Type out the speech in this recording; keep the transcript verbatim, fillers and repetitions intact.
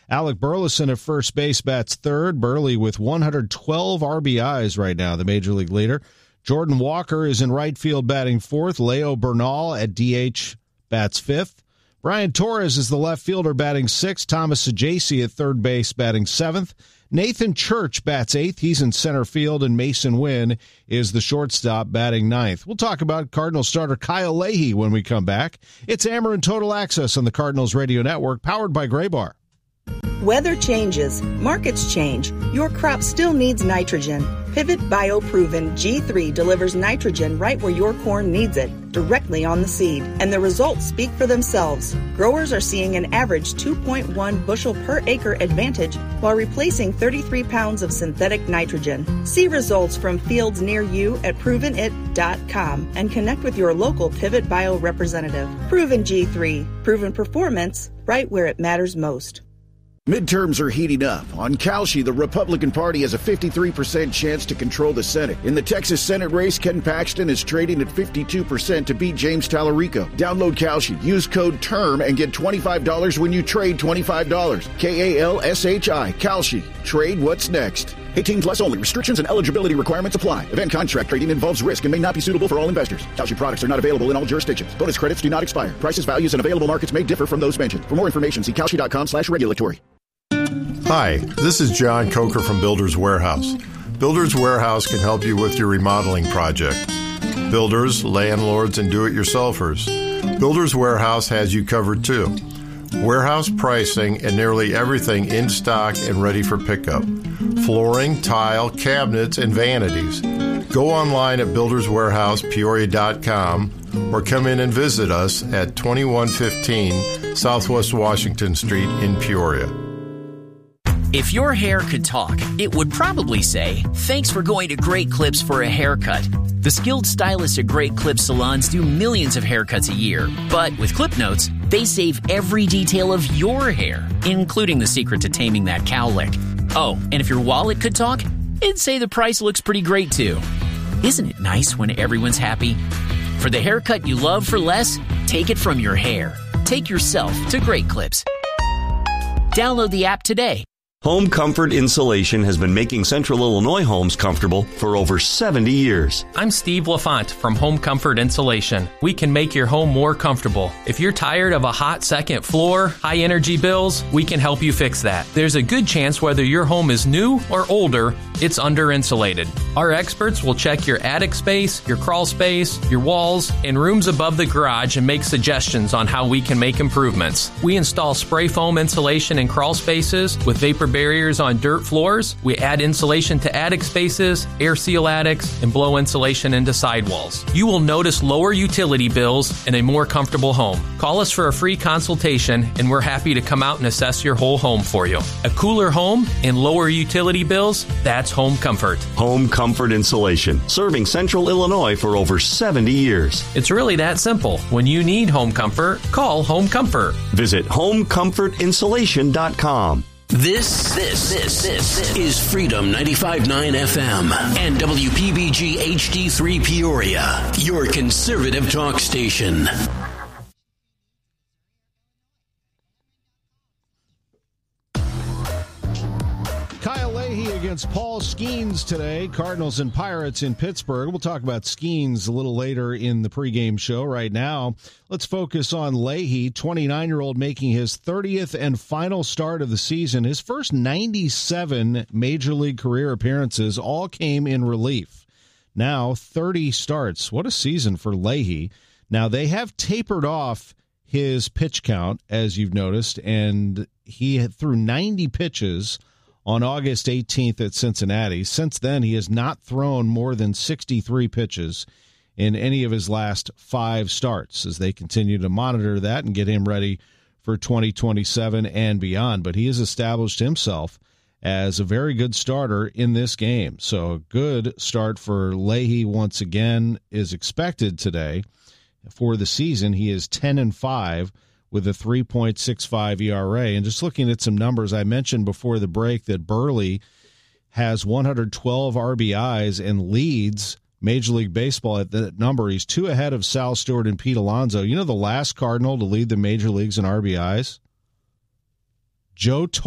Alec Burleson at first base bats third. Burley with one hundred twelve R B Is right now, the Major League leader. Jordan Walker is in right field batting fourth. Leo Bernal at D H bats fifth. Brian Torres is the left fielder batting sixth. Thomas Sajaci at third base batting seventh. Nathan Church bats eighth. He's in center field, and Mason Wynn is the shortstop batting ninth. We'll talk about Cardinals starter Kyle Leahy when we come back. It's Ameren Total Access on the Cardinals Radio Network, powered by Graybar. Weather changes, markets change. Your crop still needs nitrogen. Pivot BioProven G three delivers nitrogen right where your corn needs it, directly on the seed, and the results speak for themselves. Growers are seeing an average two point one bushel per acre advantage while replacing thirty-three pounds of synthetic nitrogen. See results from fields near you at proven it dot com and connect with your local Pivot Bio representative. Proven G three, proven performance right where it matters most. Midterms are heating up. On Kalshi, the Republican Party has a fifty-three percent chance to control the Senate. In the Texas Senate race, Ken Paxton is trading at fifty-two percent to beat James Tallarico. Download Kalshi, use code TERM, and get twenty-five dollars when you trade twenty-five dollars. K A L S H I, Kalshi. Trade what's next. eighteen plus only. Restrictions and eligibility requirements apply. Event contract trading involves risk and may not be suitable for all investors. Kalshi products are not available in all jurisdictions. Bonus credits do not expire. Prices, values, and available markets may differ from those mentioned. For more information, see Kalshi dot com slash regulatory. Hi, this is John Coker from Builders Warehouse. Builders Warehouse can help you with your remodeling project. Builders, landlords, and do-it-yourselfers. Builders Warehouse has you covered too. Warehouse pricing and nearly everything in stock and ready for pickup. Flooring, tile, cabinets, and vanities. Go online at builders warehouse peoria dot com or come in and visit us at twenty-one fifteen Southwest Washington Street in Peoria. If your hair could talk, it would probably say, "Thanks for going to Great Clips for a haircut." The skilled stylists at Great Clips salons do millions of haircuts a year. But with Clip Notes, they save every detail of your hair, including the secret to taming that cowlick. Oh, and if your wallet could talk, it'd say the price looks pretty great too. Isn't it nice when everyone's happy? For the haircut you love for less, take it from your hair. Take yourself to Great Clips. Download the app today. Home Comfort Insulation has been making Central Illinois homes comfortable for over seventy years. I'm Steve LaFont from Home Comfort Insulation. We can make your home more comfortable. If you're tired of a hot second floor, high energy bills, we can help you fix that. There's a good chance whether your home is new or older, it's under insulated. Our experts will check your attic space, your crawl space, your walls, and rooms above the garage and make suggestions on how we can make improvements. We install spray foam insulation in crawl spaces with vapor barriers on dirt floors. We add insulation to attic spaces, air seal attics, and blow insulation into sidewalls. You will notice lower utility bills and a more comfortable home. Call us for a free consultation, and we're happy to come out and assess your whole home for you. A cooler home and lower utility bills, that's Home Comfort. Home Comfort Insulation, serving Central Illinois for over seventy years. It's really that simple. When you need home comfort, call Home Comfort. Visit home comfort insulation dot com. This, this, this, this is Freedom ninety-five point nine F M and W P B G H D three Peoria, your conservative talk station. Kyle Leahy against Paul Skeens today. Cardinals and Pirates in Pittsburgh. We'll talk about Skeens a little later in the pregame show. Right now, let's focus on Leahy, twenty-nine-year-old making his thirtieth and final start of the season. His first ninety-seven Major League career appearances all came in relief. Now, thirty starts. What a season for Leahy. Now, they have tapered off his pitch count, as you've noticed, and he had threw ninety pitches on August eighteenth at Cincinnati. Since then, he has not thrown more than sixty-three pitches in any of his last five starts as they continue to monitor that and get him ready for twenty twenty-seven and beyond. But he has established himself as a very good starter in this game. So a good start for Leahy once again is expected today. For the season, he is ten and five with a three point six five E R A. And just looking at some numbers, I mentioned before the break that Burley has one hundred twelve R B Is and leads Major League Baseball at that number. He's two ahead of Sal Stewart and Pete Alonso. You know the last Cardinal to lead the Major Leagues in R B Is? Joe Torre.